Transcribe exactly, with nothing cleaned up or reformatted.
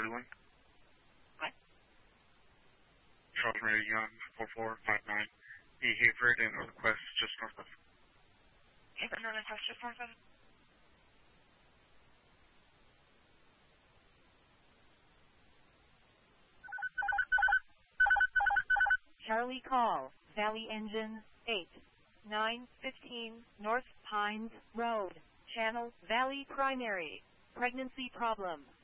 forty-one. What? Charles Mary Young, four four five nine. The Hayford and Northwest, just north of. Hayford, Northwest, just north of? Charlie call, Valley Engine, eight nine fifteen North Pines Road, Channel Valley Primary, pregnancy problem.